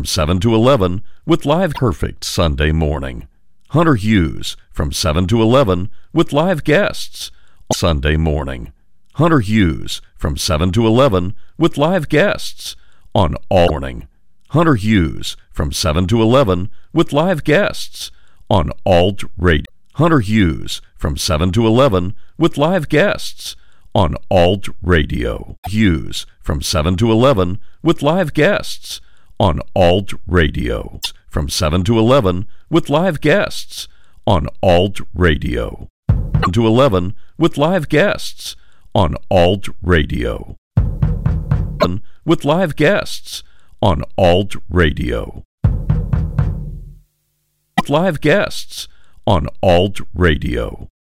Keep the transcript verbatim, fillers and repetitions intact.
seven to eleven with live Perfect Sunday Morning. Hunter Hughes from seven to eleven with live guests Sunday morning. Hunter Hughes from seven to eleven with live guests on all morning. Hunter Hughes from seven to eleven with live guests on Alt Radio. Hunter Hughes from seven to eleven with live guests on Alt Radio. Hughes from seven to eleven with live guests on Alt Radio. From seven to eleven with live guests on Alt Radio. to eleven with live guests on Alt Radio. With live guests on Alt Radio. With live guests on Alt Radio.